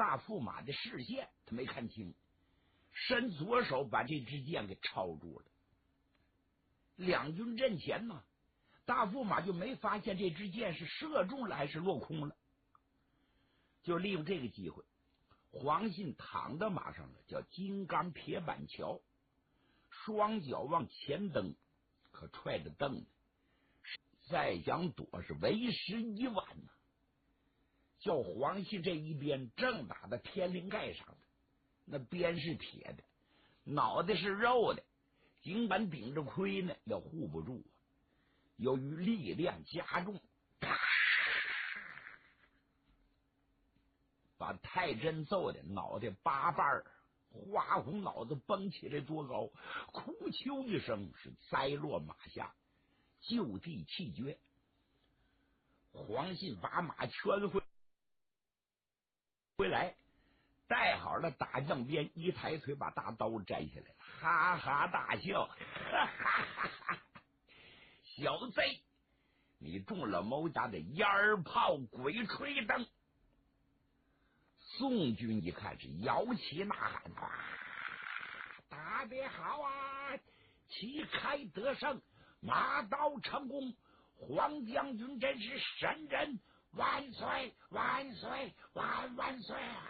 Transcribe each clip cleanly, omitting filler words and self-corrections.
大驸马的视线，他没看清，伸左手把这支箭给抄住了。两军阵前呢，大驸马就没发现这支箭是射中了还是落空了，就利用这个机会，黄信躺到马上了，叫金刚铁板桥，双脚往前蹬，可踹着蹬呢，再想躲是为时已晚呢。叫黄信这一鞭正打在天灵盖上的，那鞭是铁的，脑袋是肉的，尽管顶着盔呢，也护不住啊。由于力量加重，把太真揍的脑袋八瓣儿，花红脑子崩起来多高，哭求一声是栽落马下，就地气绝。黄信把马圈回来，带好了打将鞭，一抬腿把大刀摘下来了，哈哈大笑，哈哈哈哈！小贼，你中了某家的烟炮鬼吹灯！宋军一看是摇旗呐喊，哇，打得好啊，旗开得胜，马到成功，黄将军真是神人，万岁万岁万万岁啊！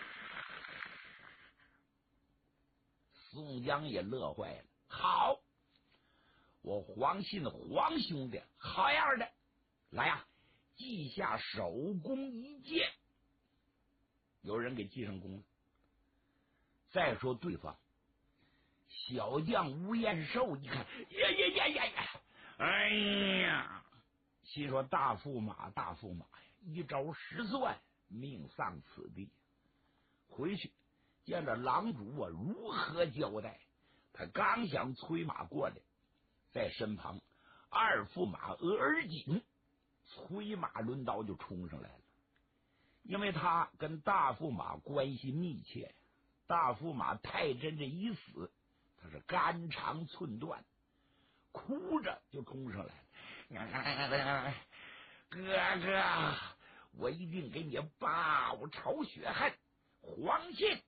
宋江也乐坏了，好，我黄信黄兄弟好样的，来呀，记下首功一件。有人给记上功了。再说对方小将吴彦寿一看，呀，哎呀，心说大驸马呀，一招失算，命丧此地。回去见着郎主啊，如何交代？他刚想催马过来，在身旁二驸马额尔锦催马抡刀就冲上来了。因为他跟大驸马关系密切，大驸马太真这一死，他是肝肠寸断，哭着就冲上来了。哥哥，我一定给你报仇雪恨。黄信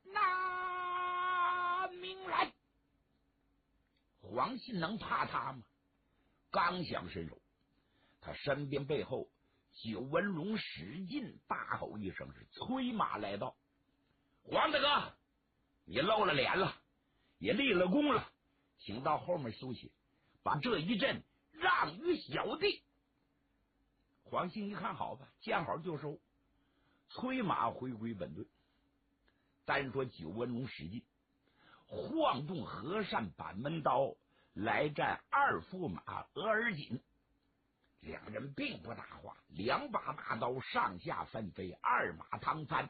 拿命来！黄信能怕他吗？刚想伸手，他身边背后九纹龙使劲大吼一声，是催马来到。黄大哥，你露了脸了，也立了功了，请到后面休息，把这一阵让与小弟。黄信一看，好吧，见好就收，催马回归本队。单说九纹龙使劲晃动和善板门刀来战二驸马额尔锦，两人并不大话，两把大刀上下翻飞，二马趟翻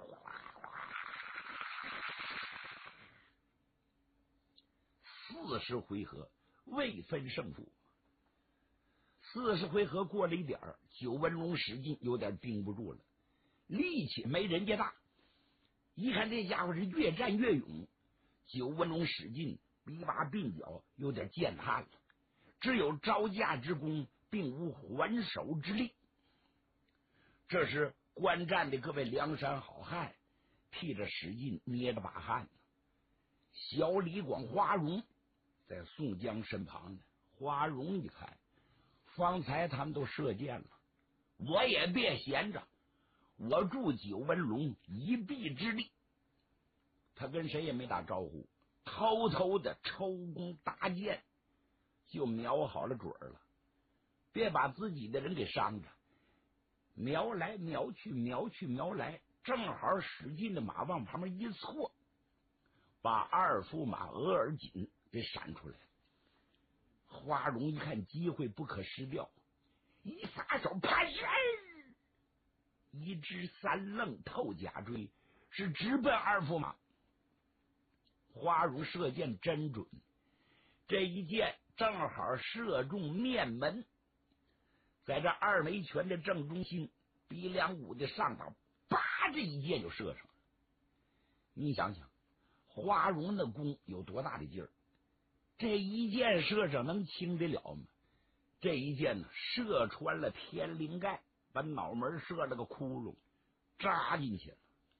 ，40回合未分胜负。40回合过了一点儿，九纹龙使劲有点盯不住了，力气没人家大，一看这家伙是越战越勇，九纹龙使劲一把鬓角有点见他了，只有招架之功，并无还手之力。这时观战的各位梁山好汉替着使劲捏着把汗呢。小李广花荣在宋江身旁呢，花荣一看方才他们都射箭了，我也别闲着，我助九纹龙一臂之力。他跟谁也没打招呼，偷偷的抽弓搭箭，就瞄好了准了，别把自己的人给伤着。瞄来瞄去，瞄去瞄来，正好使劲的马往旁边一错，把二驸马额尔锦给闪出来。花荣一看机会不可失掉，一撒手，啪人一支三愣透甲锥，是直奔二驸马。花荣射箭真准，这一箭正好射中面门，在这二枚拳的正中心，鼻梁骨的上方，叭，这一箭就射上了。你想想花荣的弓有多大的劲儿，这一箭射上能轻得了吗？这一箭呢，射穿了天灵盖，把脑门射了个窟窿，扎进去了。